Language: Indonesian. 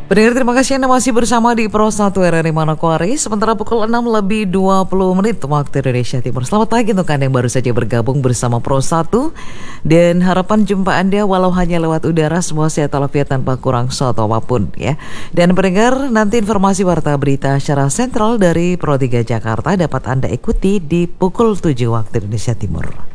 Pendengar, terima kasih Anda masih bersama di Pro 1 RRI Manokwari. Sementara pukul 6:20 waktu Indonesia Timur. Selamat pagi untuk Anda yang baru saja bergabung bersama Pro 1. Dan harapan jumpa Anda walau hanya lewat udara, semua sehat walafiat tanpa kurang suatu apapun ya. Dan pendengar, nanti informasi warta berita secara sentral dari Pro 3 Jakarta dapat Anda ikuti di pukul 7 waktu Indonesia Timur.